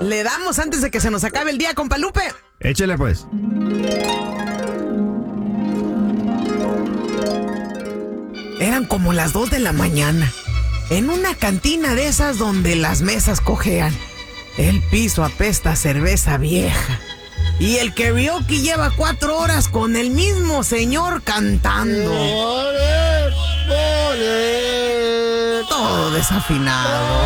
Le damos antes de que se nos acabe el día, compa Lupe. Échale pues. Eran como las 2 de la mañana. En una cantina de esas donde las mesas cojean. El piso apesta a cerveza vieja. Y el karaoke lleva 4 horas con el mismo señor cantando. Todo desafinado.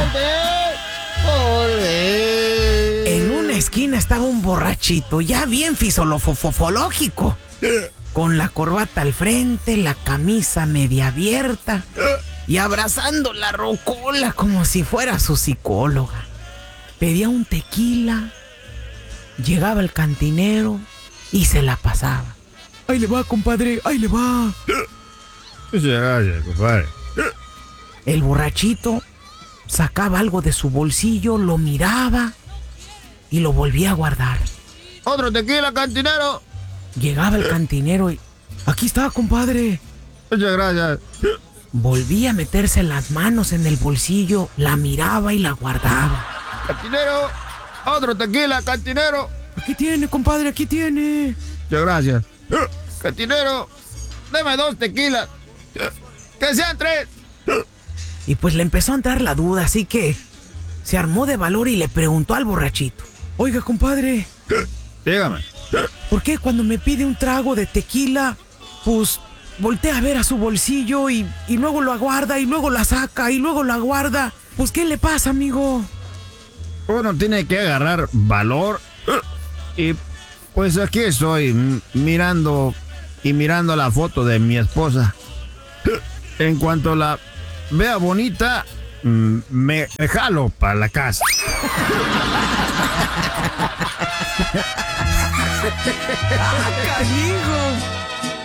En una esquina estaba un borrachito, ya bien fisiológico, con la corbata al frente, la camisa media abierta y abrazando la rocola como si fuera su psicóloga. Pedía un tequila, llegaba el cantinero y se la pasaba. Ahí le va, compadre, ahí le va. Muchas gracias, compadre. El borrachito sacaba algo de su bolsillo, lo miraba y lo volvía a guardar. Otro tequila, cantinero. Llegaba el cantinero y... Aquí está, compadre. Muchas gracias. Volvía a meterse las manos en el bolsillo, la miraba y la guardaba. Cantinero, otro tequila, cantinero. Aquí tiene, compadre, aquí tiene. Muchas gracias. Cantinero, deme 2 tequilas. Que sean 3. Y pues le empezó a entrar la duda, así que se armó de valor y le preguntó al borrachito. Oiga, compadre. Dígame. ¿Por qué cuando me pide un trago de tequila, pues voltea a ver a su bolsillo y luego lo aguarda y luego la saca y luego la guarda? Pues, ¿qué le pasa, amigo? Uno tiene que agarrar valor. Y pues aquí estoy mirando la foto de mi esposa. En cuanto la vea bonita, me jalo para la casa. ¡Canijo!